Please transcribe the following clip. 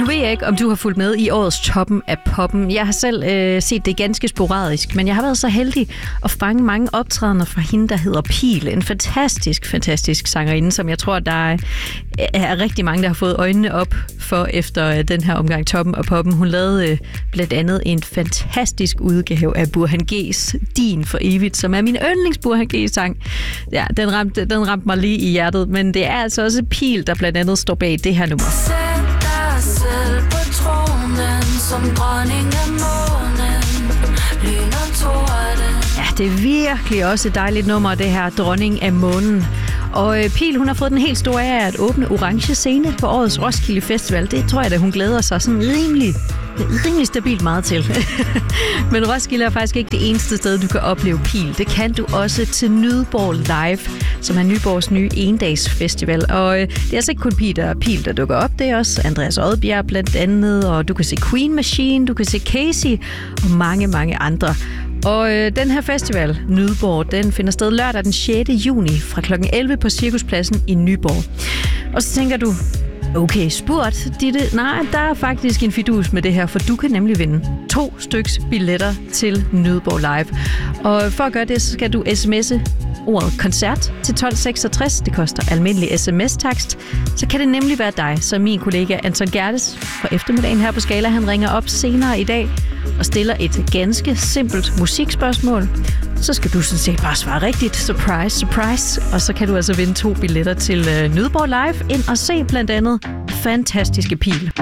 ved jeg ikke, om du har fulgt med i årets Toppen af Poppen. Jeg har selv set det ganske sporadisk, men jeg har været så heldig at fange mange optrædener fra hende, der hedder Pihl. En fantastisk sangerinde, som jeg tror, der er rigtig mange, der har fået øjnene op for efter den her omgang Toppen af Poppen. Hun lavede blandt andet en fantastisk udgave af Burhan G's Din for evigt, som er min yndlings Burhan G-sang. Ja, den ramte mig lige i hjertet, men det er altså også Pihl, der blandt andet står bag det her nummer. Sæt dig selv på tronen, som dronning af månen, lyn og torden. Ja, det er virkelig også et dejligt nummer, det her, Dronning af månen. Og Pihl, hun har fået den helt store af at åbne Orange Scene på årets Roskilde Festival. Det tror jeg da, hun glæder sig sådan rimelig stabilt meget til. Men Roskilde er faktisk ikke det eneste sted, du kan opleve Pihl. Det kan du også til Nyborg Live, som er Nyborgs nye endagsfestival. Og det er altså ikke kun Pihl, der dukker op. Det er også Andreas Odbjerg blandt andet, og du kan se Queen Machine, du kan se Casey og mange andre. Og den her festival, Nyborg, den finder sted lørdag den 6. juni fra kl. 11 på Cirkuspladsen i Nyborg. Og så tænker du, okay, spurgt, Ditte. Nej, der er faktisk en fidus med det her, for du kan nemlig vinde 2 styks billetter til Nyborg Live. Og for at gøre det, så skal du sms'e ordet koncert til 1266. Det koster almindelig sms-takst. Så kan det nemlig være dig, som min kollega Anton Gerdes fra eftermiddagen her på Skala. Han ringer op senere i dag og stiller et ganske simpelt musikspørgsmål. Så skal du sådan set bare svare rigtigt. Surprise. Og så kan du altså vinde 2 billetter til Nyborg Live ind og se blandt andet fantastiske Pihl.